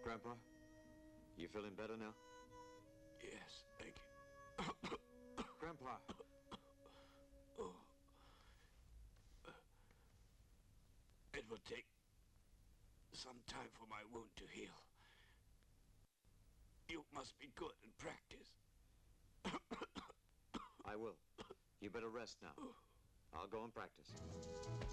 Grandpa, you feeling better now? Yes, thank you. Grandpa. Oh. It will take some time for my wound to heal. You must be good in practice. I will. You better rest now. I'll go and practice.